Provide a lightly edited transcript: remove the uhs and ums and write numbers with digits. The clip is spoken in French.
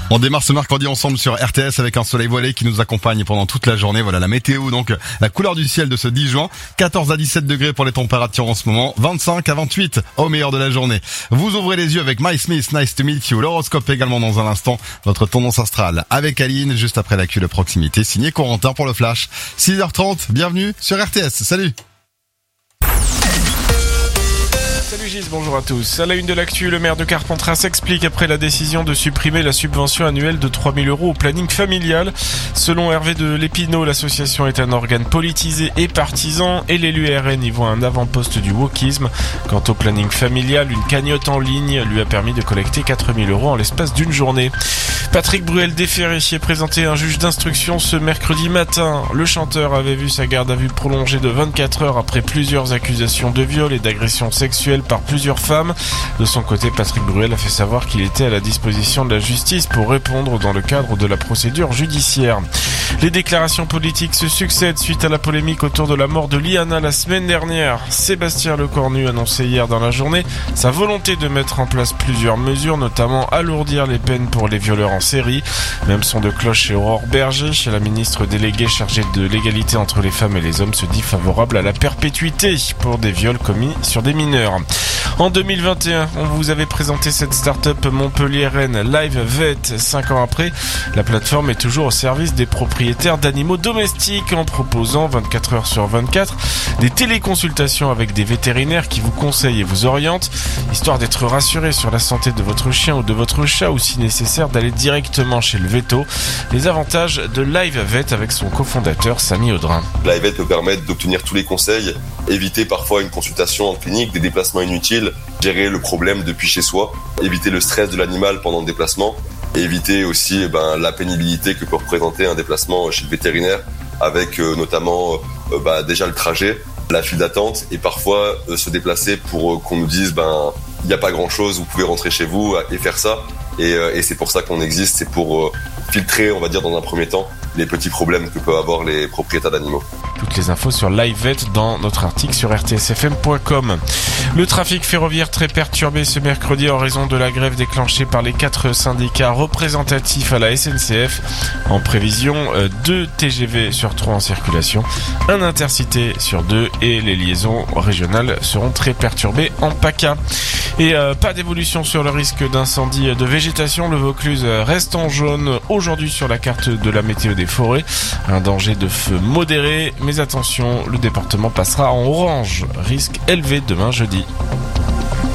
On démarre ce mercredi ensemble sur RTS avec un soleil voilé qui nous accompagne pendant toute la journée. Voilà la météo, donc la couleur du ciel de ce 10 juin. 14 à 17 degrés pour les températures en ce moment. 25 à 28 au meilleur de la journée. Vous ouvrez les yeux avec My Smith, Nice to Meet You. L'horoscope également dans un instant. Votre tendance astrale avec Aline, juste après l'actu de proximité. Signé Corentin pour le Flash. 6h30, bienvenue sur RTS. Salut! Salut Gilles, bonjour à tous. À la une de l'actu, le maire de Carpentras s'explique après la décision de supprimer la subvention annuelle de 3 000 € au planning familial. Selon Hervé de Lépinot, l'association est un organe politisé et partisan et l'élu RN y voit un avant-poste du wokisme. Quant au planning familial, une cagnotte en ligne lui a permis de collecter 4 000 € en l'espace d'une journée. Patrick Bruel-Déféré est présenté à un juge d'instruction ce mercredi matin. Le chanteur avait vu sa garde à vue prolongée de 24 heures après plusieurs accusations de viol et d'agression sexuelle par plusieurs femmes. De son côté, Patrick Bruel a fait savoir qu'il était à la disposition de la justice pour répondre dans le cadre de la procédure judiciaire. Les déclarations politiques se succèdent suite à la polémique autour de la mort de Liana la semaine dernière. Sébastien Lecornu annonçait hier dans la journée sa volonté de mettre en place plusieurs mesures, notamment alourdir les peines pour les violeurs en série. Même son de cloche chez Aurore Berger, chez la ministre déléguée chargée de l'égalité entre les femmes et les hommes, se dit favorable à la perpétuité pour des viols commis sur des mineurs. En 2021, on vous avait présenté cette start-up montpelliéraine Live Vet. 5 ans après, la plateforme est toujours au service des propriétaires d'animaux domestiques en proposant 24 heures sur 24 des téléconsultations avec des vétérinaires qui vous conseillent et vous orientent, histoire d'être rassuré sur la santé de votre chien ou de votre chat ou si nécessaire d'aller directement chez le véto. Les avantages de Live Vet avec son cofondateur Samy Audrin. Live Vet peut permettre d'obtenir tous les conseils, éviter parfois une consultation en clinique, des déplacements inutiles, gérer le problème depuis chez soi, éviter le stress de l'animal pendant le déplacement et éviter aussi la pénibilité que peut représenter un déplacement chez le vétérinaire avec notamment déjà le trajet, la file d'attente et parfois se déplacer pour qu'on nous dise il n'y a pas grand chose, vous pouvez rentrer chez vous et faire ça et c'est pour ça qu'on existe, c'est pour filtrer on va dire dans un premier temps les petits problèmes que peuvent avoir les propriétaires d'animaux. Toutes les infos sur LiveVet dans notre article sur rtsfm.com. Le trafic ferroviaire très perturbé ce mercredi en raison de la grève déclenchée par les 4 syndicats représentatifs à la SNCF. En prévision, 2 TGV sur 3 en circulation, 1 intercité sur 2 et les liaisons régionales seront très perturbées en PACA. Et pas d'évolution sur le risque d'incendie de végétation. Le Vaucluse reste en jaune aujourd'hui sur la carte de la météo des forêts. Un danger de feu modéré. Mais attention, le département passera en orange. Risque élevé demain jeudi.